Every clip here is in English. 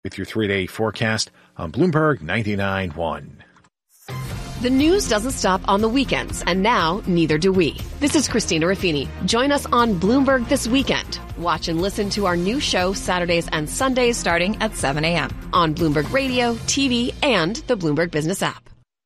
With your 3-day forecast on Bloomberg 99.1. The news doesn't stop on the weekends, and now neither do we. This is Christina Ruffini. Join us on Bloomberg This Weekend. Watch and listen to our new show Saturdays and Sundays starting at 7 a.m. on Bloomberg Radio, TV, and the Bloomberg Business app.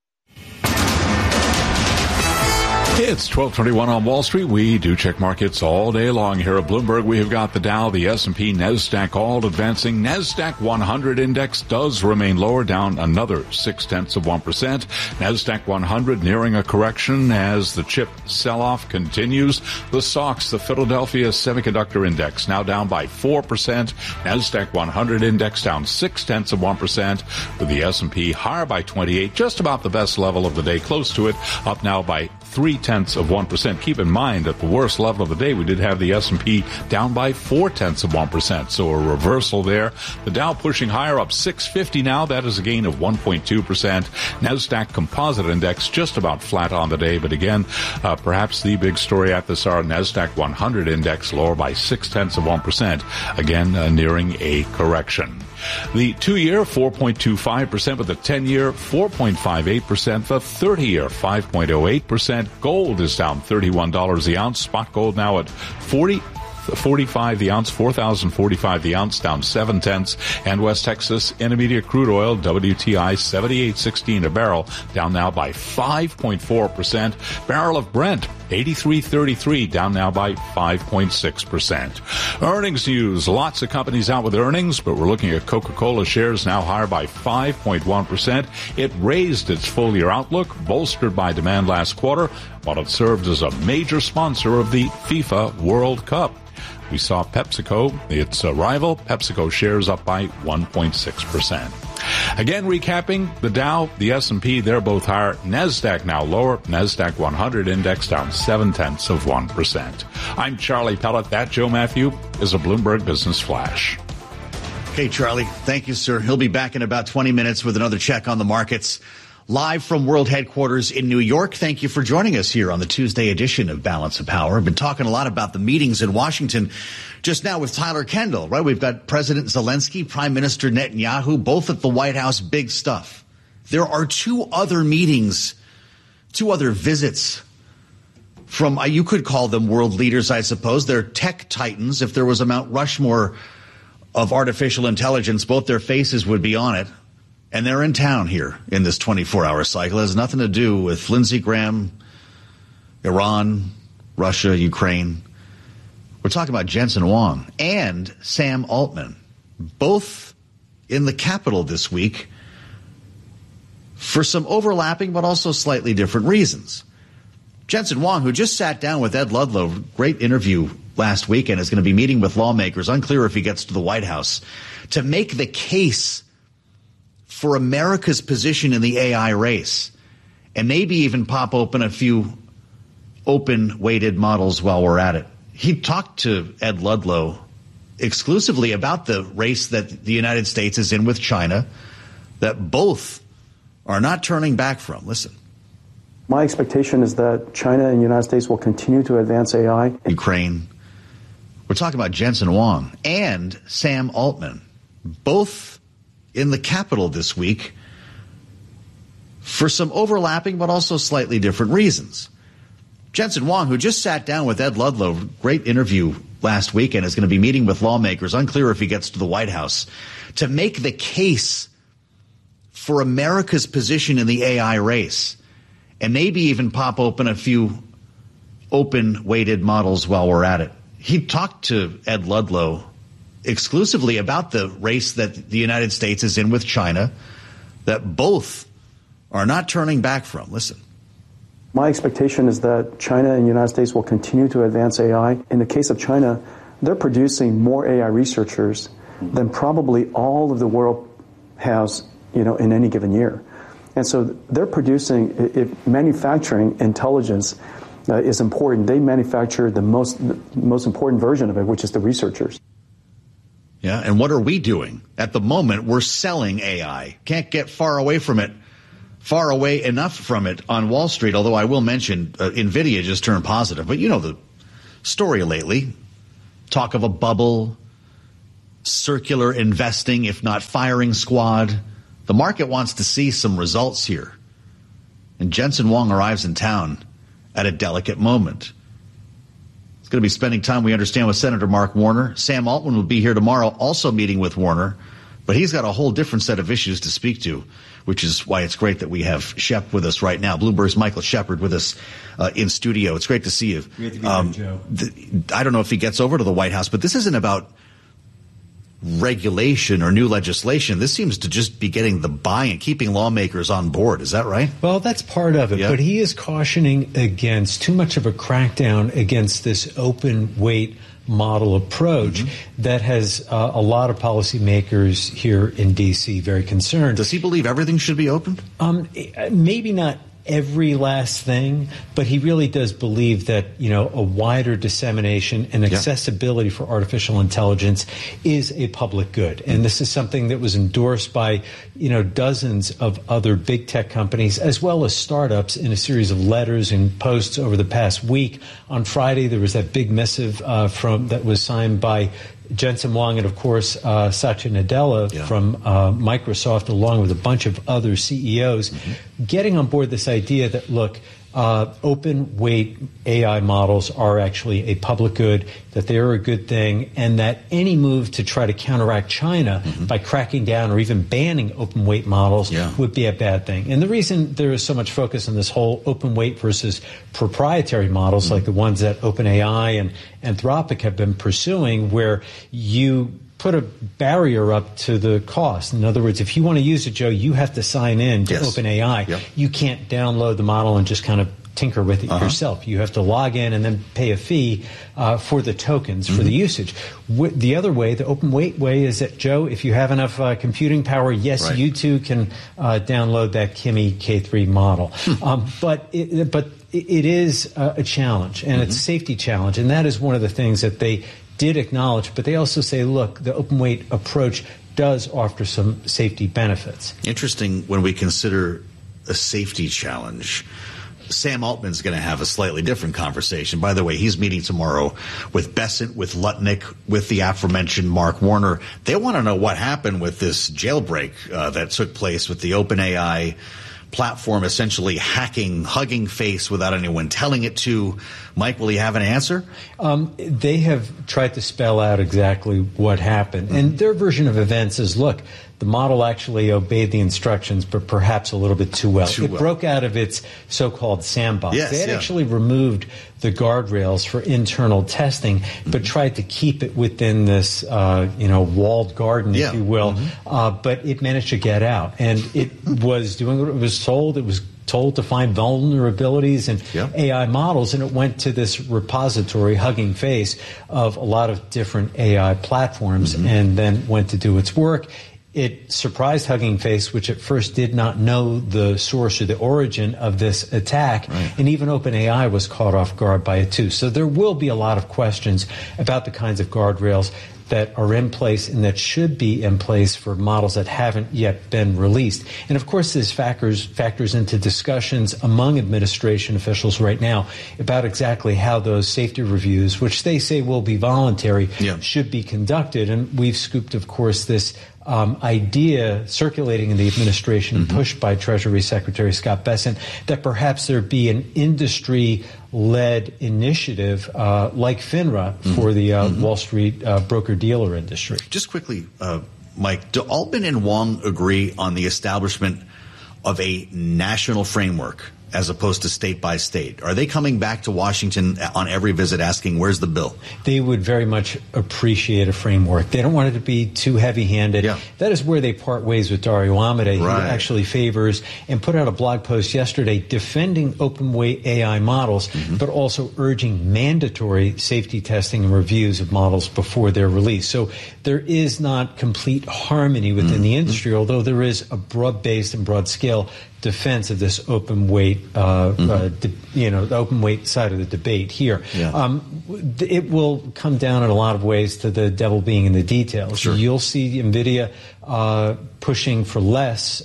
It's 12:21 on Wall Street. We do check markets all day long here at Bloomberg. We have got the Dow, the S&P, NASDAQ all advancing. NASDAQ 100 index does remain lower, down another 0.6%. NASDAQ 100 nearing a correction as the chip sell-off continues. The SOX, the Philadelphia Semiconductor Index, now down by 4%. NASDAQ 100 index down 0.6%, with the S&P higher by 28, just about the best level of the day, close to it, up now by 0.3%. Keep in mind, at the worst level of the day, we did have the S&P down by 0.4%. So a reversal there. The Dow pushing higher, up 650 now. That is a gain of 1.2%. NASDAQ Composite Index just about flat on the day. But again, perhaps the big story at this hour, NASDAQ 100 Index lower by 0.6%. Again, nearing a correction. The 2-year, 4.25%, but the 10-year, 4.58%, the 30-year, 5.08%. Gold is down $31 the ounce. Spot gold now at 45 the ounce, 4,045 the ounce, down 0.7. And West Texas Intermediate crude oil, WTI, 78.16 a barrel, down now by 5.4%. Barrel of Brent, 83.33, down now by 5.6%. Earnings news. Lots of companies out with earnings, but we're looking at Coca-Cola shares now higher by 5.1%. It raised its full-year outlook, bolstered by demand last quarter, while it served as a major sponsor of the FIFA World Cup. We saw PepsiCo, its rival, PepsiCo shares up by 1.6%. Again, recapping, the Dow, the S&P, they're both higher. NASDAQ now lower. NASDAQ 100 index down 0.7%. I'm Charlie Pellet. That, Joe Matthew, is a Bloomberg Business Flash. Okay, Charlie. Thank you, sir. He'll be back in about 20 minutes with another check on the markets. Live from World Headquarters in New York, thank you for joining us here on the Tuesday edition of Balance of Power. I've been talking a lot about the meetings in Washington just now with Tyler Kendall, right? We've got President Zelensky, Prime Minister Netanyahu, both at the White House, big stuff. There are 2 other meetings, 2 other visits from, you could call them world leaders, I suppose. They're tech titans. If there was a Mount Rushmore of artificial intelligence, both their faces would be on it. And they're in town here in this 24-hour cycle. It has nothing to do with Lindsey Graham, Iran, Russia, Ukraine. We're talking about Jensen Huang and Sam Altman, both in the Capitol this week for some overlapping but also slightly different reasons. Jensen Huang, who just sat down with Ed Ludlow, great interview last week, and is going to be meeting with lawmakers, unclear if he gets to the White House, to make the case for America's position in the AI race, and maybe even pop open a few open-weighted models while we're at it. He talked to Ed Ludlow exclusively about the race that the United States is in with China, that both are not turning back from. Listen. My expectation is that China and the United States will continue to advance AI. Ukraine. We're talking about Jensen Huang and Sam Altman, both in the Capitol this week for some overlapping but also slightly different reasons. Jensen Huang, who just sat down with Ed Ludlow, great interview last week, and is going to be meeting with lawmakers, unclear if he gets to the White House, to make the case for America's position in the AI race, and maybe even pop open a few open-weighted models while we're at it. He talked to Ed Ludlow exclusively about the race that the United States is in with China, that both are not turning back from. Listen. My expectation is that China and the United States will continue to advance AI. In the case of China, they're producing more AI researchers than probably all of the world has, in any given year. And so they're producing, manufacturing intelligence is important. They manufacture the most important version of it, which is the researchers. Yeah, and what are we doing? At the moment, we're selling AI. Can't get far away enough from it on Wall Street, although I will mention NVIDIA just turned positive. But you know the story lately. Talk of a bubble, circular investing, if not firing squad. The market wants to see some results here. And Jensen Huang arrives in town at a delicate moment. He's going to be spending time, we understand, with Senator Mark Warner. Sam Altman will be here tomorrow, also meeting with Warner. But he's got a whole different set of issues to speak to, which is why it's great that we have Shep with us right now. Bloomberg's Michael Shepard with us in studio. It's great to see you. Great to be here, Joe. I don't know if he gets over to the White House, but this isn't about regulation or new legislation. This seems to just be getting the buy-in, keeping lawmakers on board. Is that right? Well, that's part of it. Yeah. But he is cautioning against too much of a crackdown against this open weight model approach that has a lot of policymakers here in D.C. very concerned. Does he believe everything should be open? Maybe not every last thing, but he really does believe that, a wider dissemination and accessibility for artificial intelligence is a public good. And this is something that was endorsed by, dozens of other big tech companies, as well as startups, in a series of letters and posts over the past week. On Friday, there was that big missive that was signed by Jensen Huang and, of course, Satya Nadella from Microsoft, along with a bunch of other CEOs, getting on board this idea that, look, open weight AI models are actually a public good, that they are a good thing, and that any move to try to counteract China by cracking down or even banning open weight models would be a bad thing. And the reason there is so much focus on this whole open weight versus proprietary models like the ones that OpenAI and Anthropic have been pursuing, where you put a barrier up to the cost. In other words, if you want to use it, Joe, you have to sign in to OpenAI. You can't download the model and just kind of tinker with it yourself. You have to log in and then pay a fee for the tokens, for the usage. The other way, the open weight way, is that, Joe, if you have enough computing power, you too can download that Kimi K3 model. But it is a challenge, and it's a safety challenge, and that is one of the things that they did acknowledge, but they also say, look, the open weight approach does offer some safety benefits. Interesting when we consider a safety challenge. Sam Altman's going to have a slightly different conversation. By the way, he's meeting tomorrow with Bessent, with Lutnick, with the aforementioned Mark Warner. They want to know what happened with this jailbreak that took place with the OpenAI platform essentially hacking Hugging Face without anyone telling it to. Mike, will he have an answer? They have tried to spell out exactly what happened. And their version of events is, look, the model actually obeyed the instructions, but perhaps a little bit too well. It broke out of its so-called sandbox. They had actually removed the guardrails for internal testing, but tried to keep it within this, walled garden, if you will. But it managed to get out, and it was doing what it was told. It was told to find vulnerabilities in AI models, and it went to this repository, Hugging Face, of a lot of different AI platforms, and then went to do its work. It surprised Hugging Face, which at first did not know the source or the origin of this attack, and even OpenAI was caught off guard by it too. So there will be a lot of questions about the kinds of guardrails that are in place and that should be in place for models that haven't yet been released. And of course, this factors into discussions among administration officials right now about exactly how those safety reviews, which they say will be voluntary, should be conducted. And we've scooped, of course, this idea circulating in the administration and pushed by Treasury Secretary Scott Bessent that perhaps there be an industry-led initiative like FINRA for the Wall Street broker-dealer industry. Just quickly, Mike, do Altman and Huang agree on the establishment of a national framework as opposed to state by state? Are they coming back to Washington on every visit asking, where's the bill? They would very much appreciate a framework. They don't want it to be too heavy-handed. That is where they part ways with Dario Amodei, who actually favors and put out a blog post yesterday defending open weight AI models, but also urging mandatory safety testing and reviews of models before they're released. So there is not complete harmony within the industry, although there is a broad-based and broad-scale defense of this open weight, the open weight side of the debate here. It will come down in a lot of ways to the devil being in the details. You'll see NVIDIA pushing for less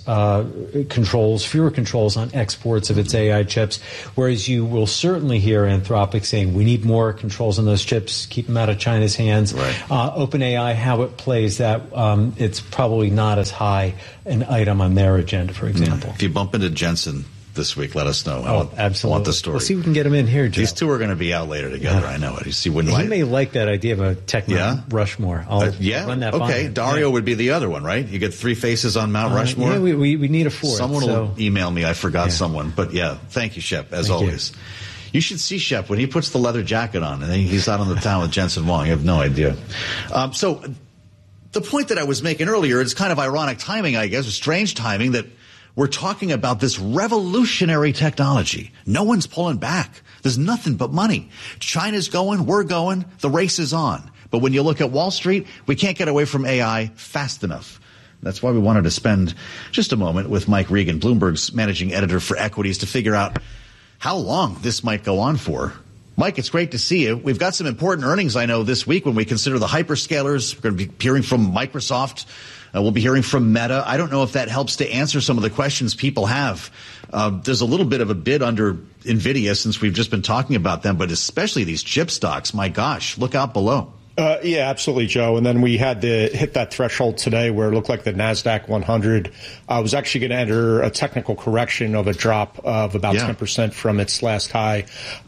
fewer controls on exports of its AI chips, whereas you will certainly hear Anthropic saying we need more controls on those chips, keep them out of China's hands. Right. OpenAI, how it plays that, it's probably not as high an item on their agenda, for example. If you bump into Jensen this week, let us know. Absolutely. I want the story. We'll see if we can get him in here, Joe. These two are going to be out later together. Yeah. I know it. He may like that idea of a tech Mount Rushmore. I'll run that by him. Dario would be the other one, right? You get three faces on Mount Rushmore. Yeah, we need a fourth. Someone will email me. I forgot someone. But yeah, thank you, Shep, as always. You should see Shep when he puts the leather jacket on and he's out on the town with Jensen Huang. You have no idea. So the point that I was making earlier, it's kind of ironic timing, I guess, or strange timing, that we're talking about this revolutionary technology. No one's pulling back. There's nothing but money. China's going, we're going, the race is on. But when you look at Wall Street, we can't get away from AI fast enough. That's why we wanted to spend just a moment with Mike Regan, Bloomberg's managing editor for equities, to figure out how long this might go on for. Mike, it's great to see you. We've got some important earnings, I know, this week when we consider the hyperscalers. We're going to be hearing from Microsoft. We'll be hearing from Meta. I don't know if that helps to answer some of the questions people have. There's a little bit of a bid under NVIDIA since we've just been talking about them, but especially these chip stocks. My gosh, look out below. Yeah, absolutely, Joe. And then we had to hit that threshold today where it looked like the NASDAQ 100 was actually going to enter a technical correction of a drop of about 10% from its last high.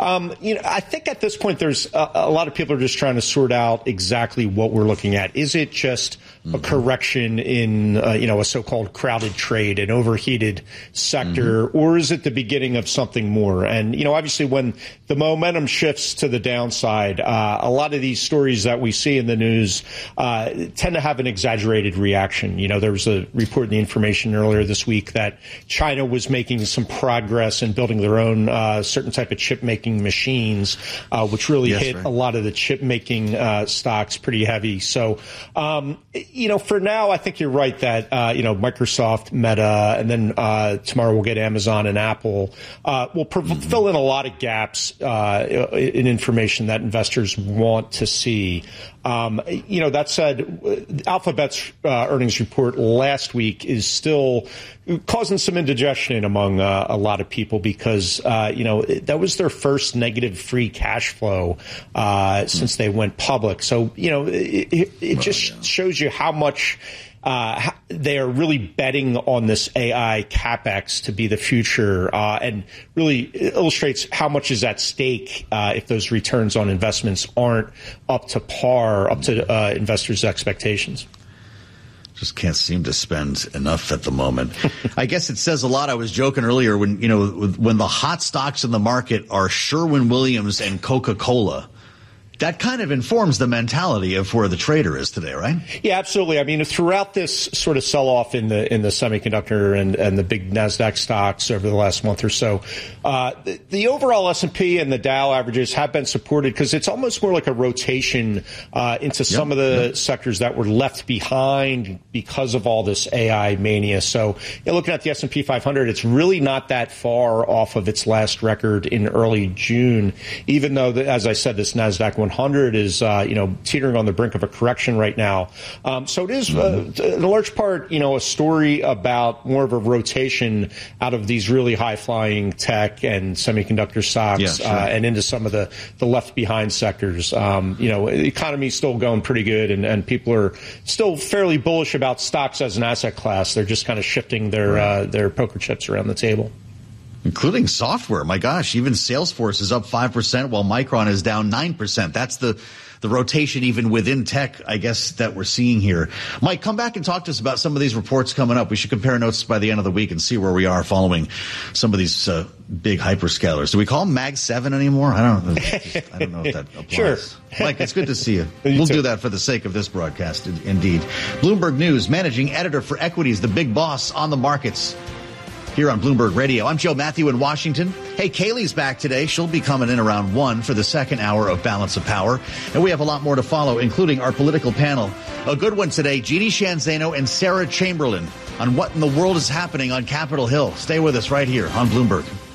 I think at this point there's a lot of people are just trying to sort out exactly what we're looking at. Is it just a correction in, a so-called crowded trade, an overheated sector, or is it the beginning of something more? And, obviously when the momentum shifts to the downside, a lot of these stories that we see in the news tend to have an exaggerated reaction. There was a report in The Information earlier this week that China was making some progress in building their own certain type of chip-making machines, which really hit a lot of the chip-making stocks pretty heavy. So, for now, I think you're right that, Microsoft, Meta, and then tomorrow we'll get Amazon and Apple will fill in a lot of gaps in information that investors want to see. That said, Alphabet's earnings report last week is still causing some indigestion among a lot of people because, that was their first negative free cash flow since they went public. So, it just shows you how much they are really betting on this AI capex to be the future, and really illustrates how much is at stake if those returns on investments aren't up to par, up to investors' expectations. Just can't seem to spend enough at the moment. I guess it says a lot. I was joking earlier when the hot stocks in the market are Sherwin-Williams and Coca-Cola. That kind of informs the mentality of where the trader is today, right? Yeah, absolutely. I mean, throughout this sort of sell-off in the semiconductor and the big NASDAQ stocks over the last month or so, the overall S&P and the Dow averages have been supported because it's almost more like a rotation into some of the sectors that were left behind because of all this AI mania. So looking at the S&P 500, it's really not that far off of its last record in early June, even though, as I said, this NASDAQ 100 is, teetering on the brink of a correction right now. So it is, in large part, a story about more of a rotation out of these really high-flying tech and semiconductor stocks and into some of the left-behind sectors. The economy is still going pretty good, and people are still fairly bullish about stocks as an asset class. They're just kind of shifting their poker chips around the table. Including software. My gosh, even Salesforce is up 5% while Micron is down 9%. That's the rotation even within tech, I guess, that we're seeing here. Mike, come back and talk to us about some of these reports coming up. We should compare notes by the end of the week and see where we are following some of these big hyperscalers. Do we call them Mag 7 anymore? I don't know if that applies. Sure. Mike, it's good to see you. We'll do that for the sake of this broadcast, indeed. Bloomberg News, managing editor for equities, the big boss on the markets. Here on Bloomberg Radio. I'm Joe Matthew in Washington. Hey, Kaylee's back today. She'll be coming in around 1 for the second hour of Balance of Power. And we have a lot more to follow, including our political panel. A good one today, Jeannie Sheehan Zaino and Sarah Chamberlain on what in the world is happening on Capitol Hill. Stay with us right here on Bloomberg.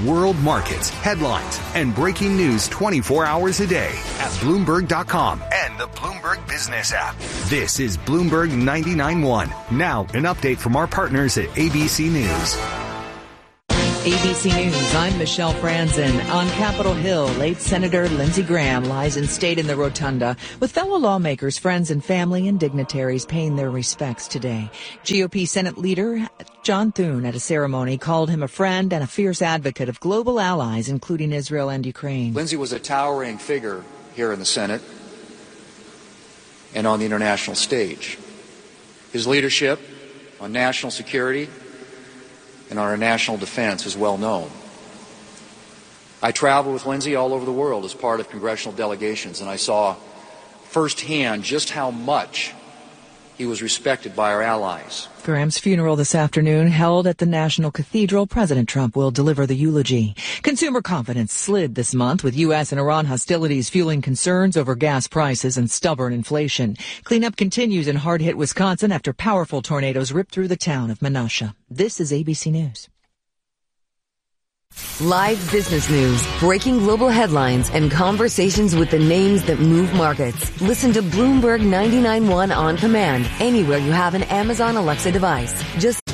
world markets, headlines, and breaking news 24 hours a day at Bloomberg.com and the Bloomberg Business app. This is Bloomberg 99.1. Now, an update from our partners at ABC News. ABC News, I'm Michelle Franzen. On Capitol Hill, late Senator Lindsey Graham lies in state in the rotunda with fellow lawmakers, friends, and family and dignitaries paying their respects today. GOP Senate leader John Thune at a ceremony called him a friend and a fierce advocate of global allies, including Israel and Ukraine. Lindsey was a towering figure here in the Senate and on the international stage. His leadership on national security and our national defense is well known. I traveled with Lindsey all over the world as part of congressional delegations, and I saw firsthand just how much he was respected by our allies. Graham's funeral this afternoon, held at the National Cathedral. President Trump will deliver the eulogy. Consumer confidence slid this month, with U.S. and Iran hostilities fueling concerns over gas prices and stubborn inflation. Cleanup continues in hard-hit Wisconsin after powerful tornadoes ripped through the town of Menasha. This is ABC News. Live business news, breaking global headlines, and conversations with the names that move markets. Listen to Bloomberg 99.1 on command anywhere you have an Amazon Alexa device. Just